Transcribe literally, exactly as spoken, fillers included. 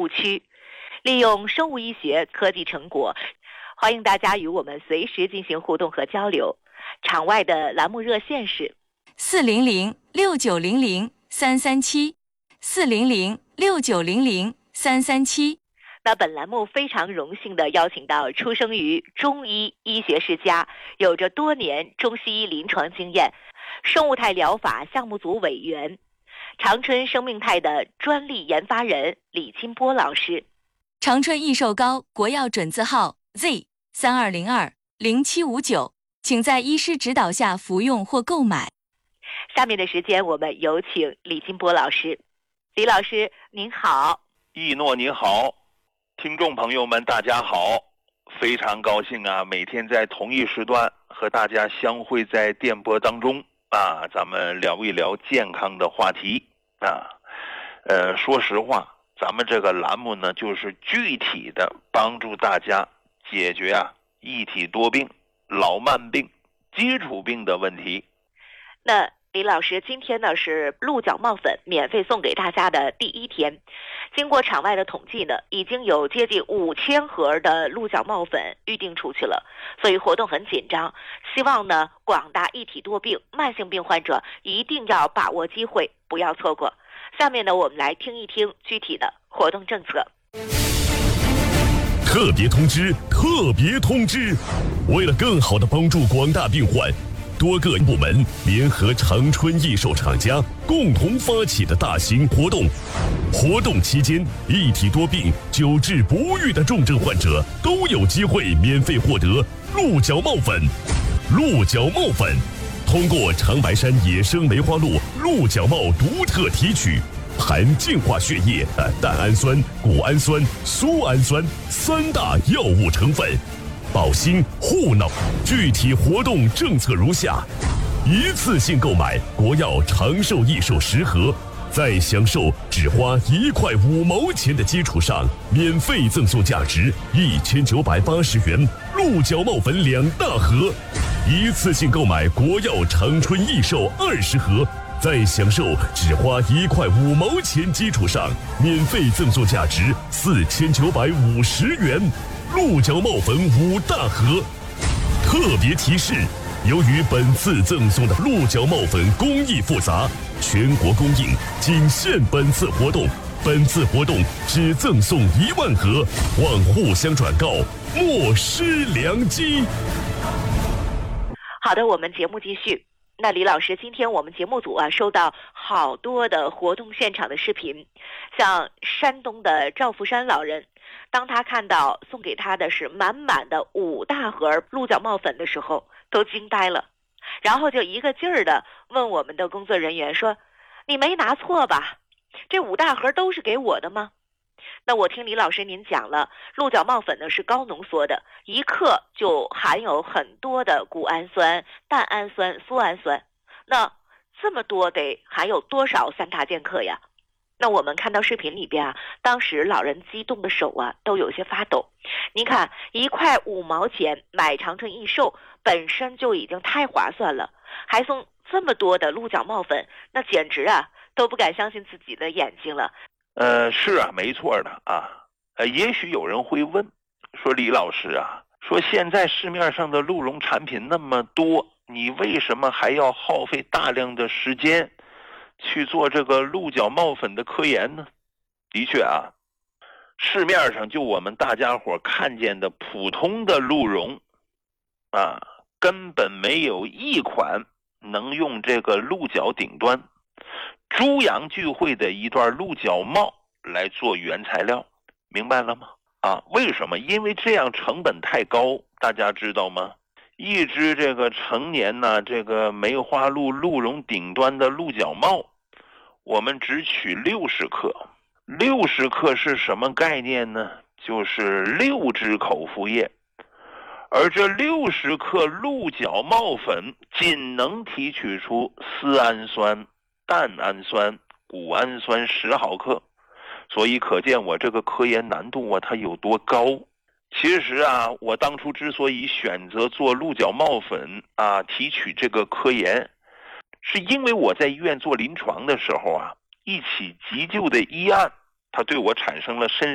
误区，利用生物医学科技成果，欢迎大家与我们随时进行互动和交流。场外的栏目热线是四零零六九零零三三七，四零零六九零零三三七。 那本栏目非常荣幸地邀请到出生于中医医学世家，有着多年中西医临床经验，生物态疗法项目组委员，长春生命态的专利研发人李金波老师。 长春益寿膏国药准字号 Z 三二零二零七五九，请在医师指导下服用或购买。 下面的时间我们有请李金波老师。李老师您好。 易诺您好，听众朋友们大家好，非常高兴啊，每天在同一时段和大家相会在电波当中啊，咱们聊一聊健康的话题啊。呃，说实话，咱们这个栏目呢，就是具体的帮助大家解决啊一体多病、老慢病、基础病的问题。 那李老师，今天呢是鹿角帽粉免费送给大家的第一天，经过场外的统计呢，已经有接近五千盒的鹿角帽粉预定出去了，所以活动很紧张。希望呢广大一体多病、慢性病患者一定要把握机会，不要错过。下面呢，我们来听一听具体的活动政策。 特别通知，特别通知！为了更好地帮助广大病患，多个部门联合长春益寿厂家共同发起的大型活动。活动期间，一体多病、久治不愈的重症患者都有机会免费获得鹿角帽粉。鹿角帽粉通过长白山野生梅花鹿鹿角帽独特提取，含净化血液的蛋氨酸、谷氨酸、苏氨酸三大药物成分，保心护脑。具体活动政策如下：一次性购买国药长寿益寿十盒，在享受只花一块五毛钱的基础上，免费赠送价值一千九百八十元鹿角帽粉两大盒。一次性购买国药长春益寿二十盒，在享受只花一块五毛钱基础上，免费赠送价值四千九百五十元鹿角帽粉五大盒。特别提示：由于本次赠送的鹿角帽粉工艺复杂，全国供应，仅限本次活动。本次活动只赠送一万盒，望互相转告，莫失良机。 好的，我们节目继续。那李老师，今天我们节目组啊收到好多的活动现场的视频，像山东的赵福山老人，当他看到送给他的是满满的五大盒鹿角帽粉的时候，都惊呆了，然后就一个劲儿的问我们的工作人员说：“你没拿错吧？这五大盒都是给我的吗？”那我听李老师您讲了，鹿角帽粉呢是高浓缩的，一克就含有很多的谷氨酸、蛋氨酸、苏氨酸，那这么多得含有多少三大剑客呀？那我们看到视频里边啊，当时老人激动的手啊都有些发抖。您看，一块五毛钱买长春益寿本身就已经太划算了，还送这么多的鹿角帽粉，那简直啊都不敢相信自己的眼睛了。 呃，是啊，没错的啊。呃，也许有人会问，说李老师啊，说现在市面上的鹿茸产品那么多，你为什么还要耗费大量的时间去做这个鹿角帽粉的科研呢？的确啊，市面上就我们大家伙看见的普通的鹿茸啊，根本没有一款能用这个鹿角顶端猪羊聚会的一段鹿角帽来做原材料，明白了吗？啊，为什么？因为这样成本太高，大家知道吗？一只这个成年呢，这个梅花鹿鹿茸顶端的鹿角帽，我们只取六十克。六十克是什么概念呢？就是六支口服液。而这六十克鹿角帽粉仅能提取出丝氨酸、蛋氨酸、谷氨酸十毫克，所以可见我这个科研难度啊它有多高。其实啊，我当初之所以选择做鹿角帽粉啊，提取这个科研，是因为我在医院做临床的时候啊，一起急救的医案，它对我产生了深